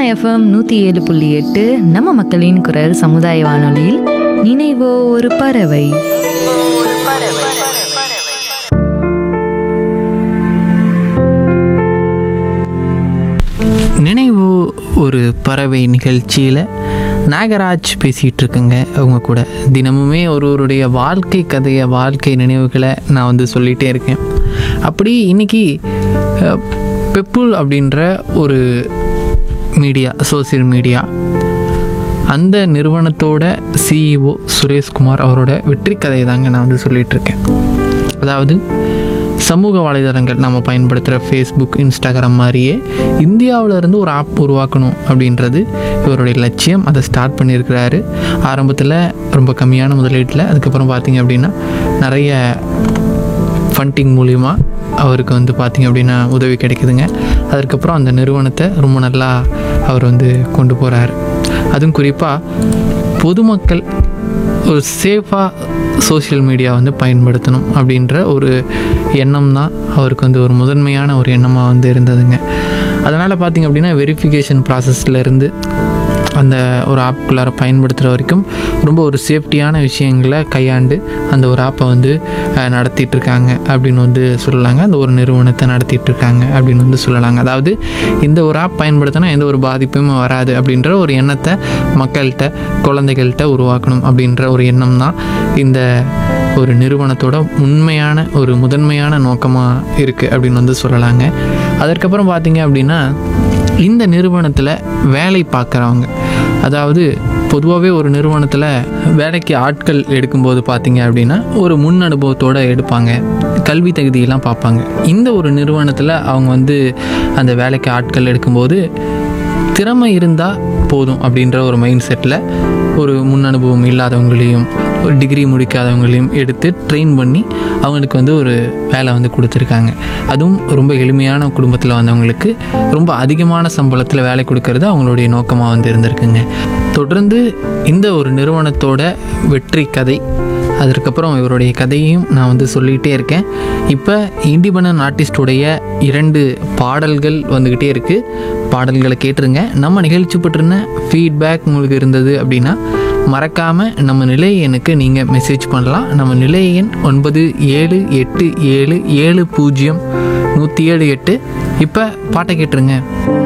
FM 107.8 நம்ம மக்களின் குரல் சமுதாய வானொலியில் நினைவோ ஒரு பறவை. நினைவு ஒரு பறவை நிகழ்ச்சியில் நாகராஜ் பேசிகிட்டு இருக்குங்க. அவங்க கூட தினமுமே ஒருவருடைய வாழ்க்கை கதையை, வாழ்க்கை நினைவுகளை நான் வந்து சொல்லிகிட்டே இருக்கேன். அப்படி இன்றைக்கி பெப்புல் அப்படின்ற ஒரு மீடியா, சோசியல் மீடியா, அந்த நிறுவனத்தோட சிஇஓ சுரேஷ்குமார் அவரோட வெற்றி கதையை தாங்க நான் வந்து சொல்லிகிட்ருக்கேன். அதாவது சமூக வலைதளங்கள் நம்ம பயன்படுத்துகிற ஃபேஸ்புக், இன்ஸ்டாகிராம் மாதிரியே இந்தியாவிலேருந்து ஒரு ஆப் உருவாக்கணும் அப்படின்றது இவருடைய லட்சியம். அதை ஸ்டார்ட் பண்ணியிருக்கிறாரு. ஆரம்பத்தில் ரொம்ப கம்மியான முதலீட்டில், அதுக்கப்புறம் பார்த்திங்க அப்படின்னா நிறைய ஃபண்டிங் மூலிமா அவருக்கு வந்து பார்த்திங்க அப்படின்னா உதவி கிடைக்குதுங்க. அதுக்கப்புறம் அந்த நிறுவனத்தை ரொம்ப நல்லா அவர் வந்து கொண்டு போகிறார். அதுவும் குறிப்பாக பொதுமக்கள் ஒரு சேஃபாக சோஷியல் மீடியா வந்து பயன்படுத்தணும் அப்படின்ற ஒரு எண்ணம் தான் அவருக்கு வந்து ஒரு முதன்மையான ஒரு எண்ணமாக வந்து இருந்ததுங்க. அதனால் பார்த்திங்க அப்படின்னா வெரிஃபிகேஷன் ப்ராசஸ்லேருந்து அந்த ஒரு ஆப்புக்குள்ளார பயன்படுத்துகிற வரைக்கும் ரொம்ப ஒரு சேஃப்டியான விஷயங்களை கையாண்டு அந்த ஒரு ஆப்பை வந்து நடத்திட்டுருக்காங்க அப்படின்னு வந்து சொல்லலாங்க. அந்த ஒரு நிறுவனத்தை நடத்திட்டுருக்காங்க அப்படின்னு வந்து சொல்லலாங்க. அதாவது இந்த ஒரு ஆப் பயன்படுத்தினா எந்த ஒரு பாதிப்பும் வராது அப்படின்ற ஒரு எண்ணத்தை மக்கள்கிட்ட, குழந்தைகள்கிட்ட உருவாக்கணும் அப்படின்ற ஒரு எண்ணம் தான் இந்த ஒரு நிறுவனத்தோட உண்மையான ஒரு முதன்மையான நோக்கமாக இருக்குது அப்படின்னு வந்து சொல்லலாங்க. அதற்கப்புறம் பார்த்திங்க அப்படின்னா இந்த நிறுவனத்தில் வேலை பார்க்குறவங்க, அதாவது பொதுவாகவே ஒரு நிறுவனத்தில் வேலைக்கு ஆட்கள் எடுக்கும்போது பார்த்திங்க அப்படின்னா ஒரு முன் அனுபவத்தோடு எடுப்பாங்க, கல்வி தகுதியெல்லாம் பார்ப்பாங்க. இந்த ஒரு நிறுவனத்தில் அவங்க வந்து அந்த வேலைக்கு ஆட்கள் எடுக்கும்போது திறமை இருந்தால் போதும் அப்படின்ற ஒரு மைண்ட் செட்டில் ஒரு முன் அனுபவம் இல்லாதவங்களையும், ஒரு டிகிரி முடிக்காதவங்களையும் எடுத்து ட்ரெயின் பண்ணி அவங்களுக்கு வந்து ஒரு வேலை வந்து கொடுத்துருக்காங்க. அதுவும் ரொம்ப எளிமையான குடும்பத்தில் வந்தவங்களுக்கு ரொம்ப அதிகமான சம்பளத்தில் வேலை கொடுக்கறது அவங்களுடைய நோக்கமாக வந்து இருந்திருக்குங்க. தொடர்ந்து இந்த ஒரு நிறுவனத்தோட வெற்றி கதை, அதற்கப்புறம் இவருடைய கதையையும் நான் வந்து சொல்லிகிட்டே இருக்கேன். இப்போ இண்டிபெண்டன்ட் ஆர்டிஸ்டுடைய 2 பாடல்கள் வந்துக்கிட்டே இருக்குது. பாடல்களை கேட்டுருங்க. நம்ம நிகழ்ச்சி பற்றின ஃபீட்பேக் உங்களுக்கு இருந்தது அப்படின்னா மறக்காமல் நம்ம நிலைய எண்ணுக்கு நீங்கள் மெசேஜ் பண்ணலாம். நம்ம நிலைய எண் 9787700178. இப்போ பாட்டை கேட்டுருங்க.